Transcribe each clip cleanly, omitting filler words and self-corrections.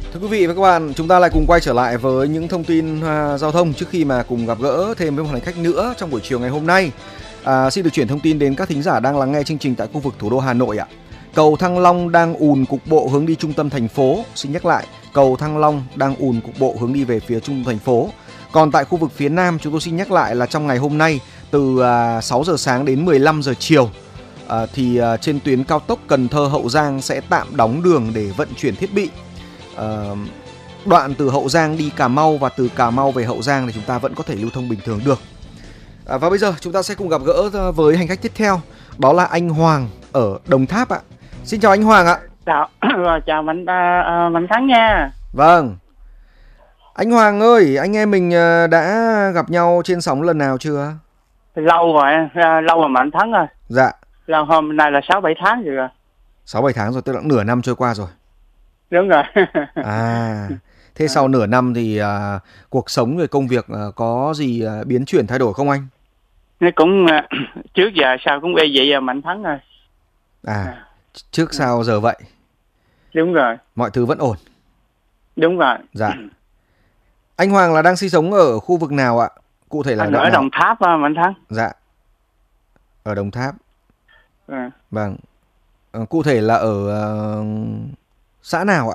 Thưa quý vị và các bạn, chúng ta lại cùng quay trở lại với những thông tin giao thông trước khi mà cùng gặp gỡ thêm với một hành khách nữa trong buổi chiều ngày hôm nay. Xin được chuyển thông tin đến các thính giả đang lắng nghe chương trình tại khu vực thủ đô Hà Nội ạ. Cầu Thăng Long đang ùn cục bộ hướng đi trung tâm thành phố. Xin nhắc lại, cầu Thăng Long đang ùn cục bộ hướng đi về phía trung tâm thành phố. Còn tại khu vực phía Nam, chúng tôi xin nhắc lại là trong ngày hôm nay từ 6 giờ sáng đến 15 giờ chiều thì trên tuyến cao tốc Cần Thơ Hậu Giang sẽ tạm đóng đường để vận chuyển thiết bị. Đoạn từ Hậu Giang đi Cà Mau và từ Cà Mau về Hậu Giang thì chúng ta vẫn có thể lưu thông bình thường được. Và bây giờ chúng ta sẽ cùng gặp gỡ với hành khách tiếp theo, đó là anh Hoàng ở Đồng Tháp ạ. Xin chào anh Hoàng ạ. Chào Mạnh Thắng nha. Vâng. Anh Hoàng ơi, anh em mình đã gặp nhau trên sóng lần nào chưa? Lâu rồi Mạnh Thắng ơi. Dạ. Là hôm nay là 6-7 tháng rồi. 6-7 tháng rồi, tức là nửa năm trôi qua rồi. Đúng rồi. Thế sau nửa năm thì cuộc sống rồi công việc có gì biến chuyển thay đổi không anh? Nó cũng trước giờ sao cũng y vậy Mạnh Thắng ơi. Trước sau giờ vậy. Đúng rồi. Mọi thứ vẫn ổn. Đúng rồi. Dạ. Anh Hoàng là đang sinh sống ở khu vực nào ạ? Cụ thể là ở nào? Đồng Tháp Mạnh Thắng. Dạ. Ở Đồng Tháp. Vâng. Cụ thể là ở xã nào ạ?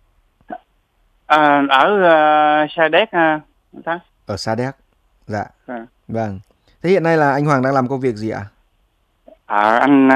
Ở Sa Đéc Mạnh Thắng. Ở Sa Đéc. Dạ. Vâng. Thế hiện nay là anh Hoàng đang làm công việc gì ạ? Anh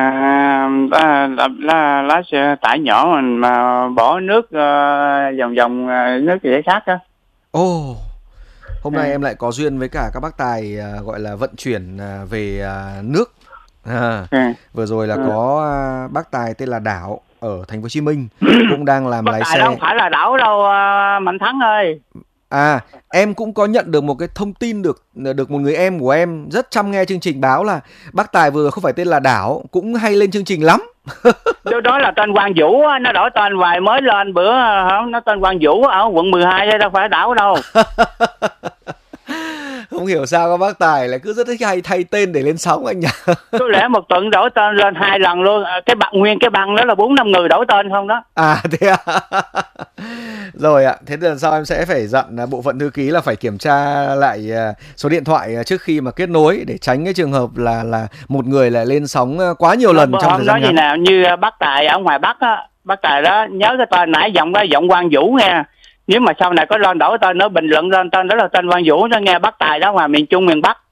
lái xe tải nhỏ mà bỏ nước vòng nước gì khác á. Hôm nay em lại có duyên với cả các bác tài gọi là vận chuyển về nước. Vừa rồi là có bác tài tên là Đảo ở thành phố Hồ Chí Minh cũng đang làm lái xe. Không phải là Đảo đâu Mạnh Thắng ơi. Em cũng có nhận được một cái thông tin được một người em của em rất chăm nghe chương trình báo là bác tài vừa không phải tên là Đảo, cũng hay lên chương trình lắm. Đó là tên Quang Vũ, nó đổi tên vài mới lên bữa nó tên Quang Vũ ở quận 12 chứ đâu phải Đảo đâu. Không hiểu sao các bác tài lại cứ rất thích hay thay tên để lên sóng anh nhỉ? Có lẽ một tuần đổi tên lên 2 lần luôn. Nguyên cái băng đó là 4-5 người đổi tên không đó. Thế à? Rồi ạ, thế lần sau em sẽ phải dặn bộ phận thư ký là phải kiểm tra lại số điện thoại trước khi mà kết nối để tránh cái trường hợp là một người lại lên sóng quá nhiều lần trong thời gian ngắn. Nói gì nào như bác tài ở ngoài Bắc á, bác tài đó nhớ cái tên nãy giọng đó giọng Quang Vũ nha. Nếu mà sau này có lên đổi tên nó bình luận lên tên đó là tên Quang Vũ, nó nghe bác tài đó ngoài miền Trung miền Bắc.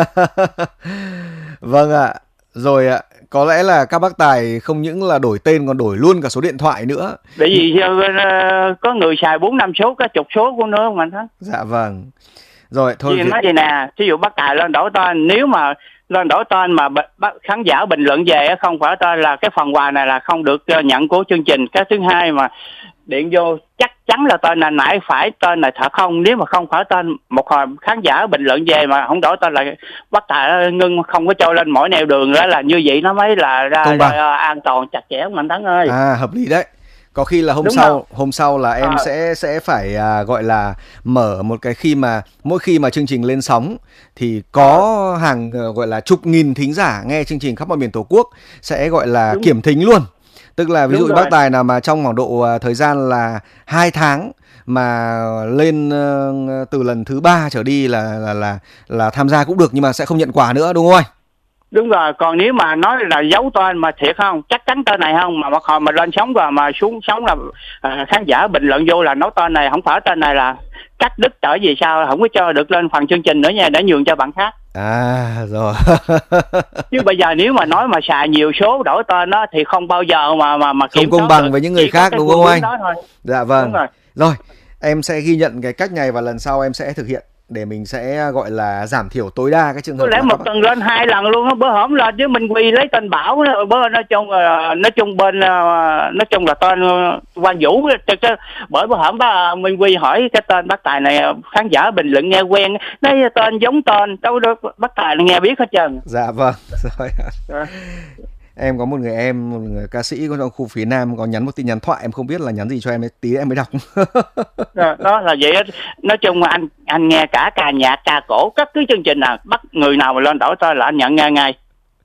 Vâng ạ. Rồi ạ, có lẽ là các bác tài không những là đổi tên còn đổi luôn cả số điện thoại nữa. Bởi vì có người xài 4-5 số, cả chục số của nữa mà thôi. Dạ vâng. Rồi thôi. Nói gì nè, ví dụ bác tài lên đổi tên, nếu mà lên đổi tên mà khán giả bình luận về không phải tên là cái phần quà này là không được nhận của chương trình. Cái thứ hai mà điện vô chắc chắn là tên này nãy phải tên này thật không, nếu mà không phải tên một hồi khán giả bình luận về mà không đổi tên là bác tài ngưng không có cho lên mỗi nẻo đường đó, là như vậy nó mới là an toàn chặt chẽ Mạnh Thắng ơi. Hợp lý đấy. Có khi là hôm sau là em sẽ phải gọi là mở một cái mỗi khi mà chương trình lên sóng thì có hàng gọi là chục nghìn thính giả nghe chương trình khắp mọi miền Tổ quốc sẽ gọi là kiểm thính luôn. Tức là ví dụ bác tài nào mà trong khoảng độ thời gian là 2 tháng mà lên từ lần thứ 3 trở đi là tham gia cũng được, nhưng mà sẽ không nhận quà nữa, đúng không anh? Đúng rồi, còn nếu mà nói là giấu tên mà thiệt không, chắc chắn tên này không, mà hồi mà lên sóng rồi mà xuống sóng là khán giả bình luận vô là nói tên này không phải tên này là cắt đứt trở về sau, không có cho được lên phần chương trình nữa nha, để nhường cho bạn khác. Rồi. Chứ bây giờ nếu mà nói mà xài nhiều số đổi tên đó thì không bao giờ mà không công bằng với những người khác, đúng không anh? Dạ vâng. Rồi, em sẽ ghi nhận cái cách này và lần sau em sẽ thực hiện để mình sẽ gọi là giảm thiểu tối đa cái trường hợp. Có lẽ một tuần lên 2 lần luôn á, bữa hổm lên chứ Minh Quy lấy tên Bảo đó, bữa nói chung là tên Quang Vũ, bởi bữa hổm Minh Quy hỏi cái tên bác tài này khán giả bình luận nghe quen, nói tên giống tên đâu đó bác tài nghe biết hết trơn. Dạ vâng. Rồi. Em có một người ca sĩ trong khu phía Nam có nhắn một tin nhắn thoại, em không biết là nhắn gì cho em, tí em mới đọc. Đó là vậy. Nói chung anh nghe cả ca nhạc, ca cổ, các cái chương trình nào bắt người nào mà lên đổi tên là anh nhận nghe ngay,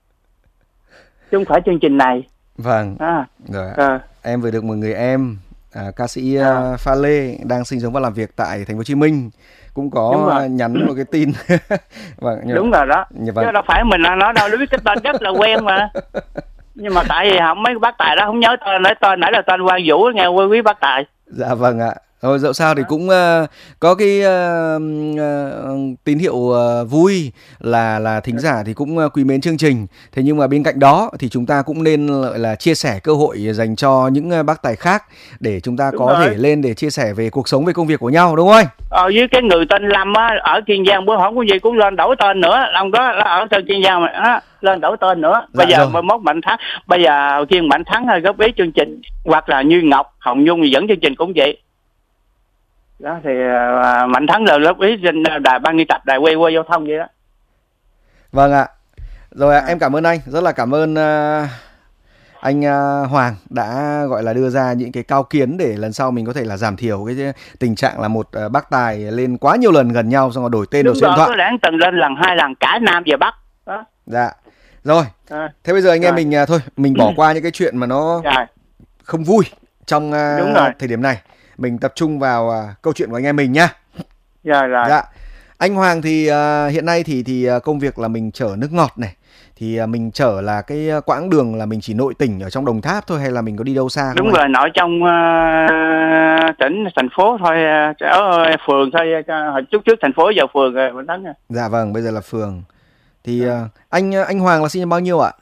chứ không phải chương trình này. Vâng. Rồi. Em vừa được một người em ca sĩ Pha Lê đang sinh sống và làm việc tại thành phố Hồ Chí Minh cũng có nhắn một cái tin. Vâng, đúng rồi đó. Chứ đâu phải mình nói đâu, biết cái tên rất là quen mà. Nhưng mà tại vì không mấy bác tài đó không nhớ tên, nãy là tên Quang Vũ, nghe quý bác tài. Dạ vâng ạ. Thôi dẫu sao thì cũng có cái tín hiệu vui là thính giả thì cũng quý mến chương trình. Thế nhưng mà bên cạnh đó thì chúng ta cũng nên là chia sẻ cơ hội dành cho những bác tài khác để chúng ta có thể lên để chia sẻ về cuộc sống, về công việc của nhau, đúng không anh? Với cái người tên Lâm á, ở Kiên Giang bữa không có gì cũng lên đổi tên nữa. Lâm đó ở trên Kiên Giang mà lên đổi tên nữa. Bây giờ mốt Mạnh Thắng, bây giờ Kiên Mạnh Thắng góp ý chương trình, hoặc là Như Ngọc, Hồng Nhung thì dẫn chương trình cũng vậy. Đó thì Mạnh Thắng là lớp ý trên đài ban biên tập đài quay giao thông vậy đó. Vâng ạ. Rồi em cảm ơn anh, rất là cảm ơn anh Hoàng đã gọi là đưa ra những cái cao kiến để lần sau mình có thể là giảm thiểu cái tình trạng là một bác tài lên quá nhiều lần gần nhau xong rồi đổi tên, đổi số điện thoại. Có lẽ từng lên lần 2 lần cả Nam và Bắc. Đó. Dạ. Rồi. Thế bây giờ anh em mình thôi, mình bỏ qua những cái chuyện mà nó không vui trong thời điểm này. Mình tập trung vào câu chuyện của anh em mình nhá. Dạ. Anh Hoàng thì hiện nay thì công việc là mình chở nước ngọt này. Thì mình chở là cái quãng đường là mình chỉ nội tỉnh ở trong Đồng Tháp thôi hay là mình có đi đâu xa không? Đúng rồi, nội trong tỉnh, thành phố thôi, ở phường thôi, chút trước thành phố giờ phường rồi mình đánh. Dạ vâng, bây giờ là phường. Thì anh Hoàng là sinh năm bao nhiêu ạ?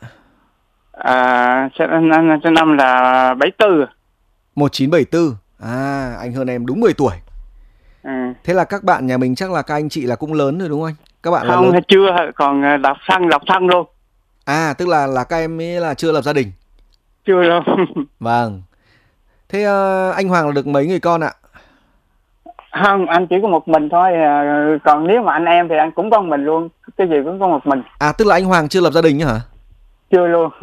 Sinh năm là 74. 1974. Anh hơn em đúng 10 tuổi. Thế là các bạn nhà mình chắc là các anh chị là cũng lớn rồi đúng không anh? Các bạn không, chưa, còn độc thân luôn. Tức là các em ấy là chưa lập gia đình. Chưa đâu. Vâng. Thế anh Hoàng là được mấy người con ạ? Không, anh chỉ có một mình thôi. Còn nếu mà anh em thì anh cũng có một mình luôn. Cái gì cũng có một mình. Tức là anh Hoàng chưa lập gia đình hả? Chưa luôn.